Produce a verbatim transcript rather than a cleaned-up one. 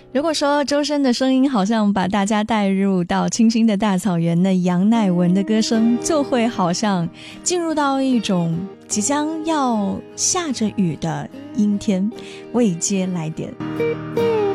如果说周深的声音好像把大家带入到清新的大草原，那杨乃文的歌声就会好像进入到一种即将要下着雨的阴天，未接来电。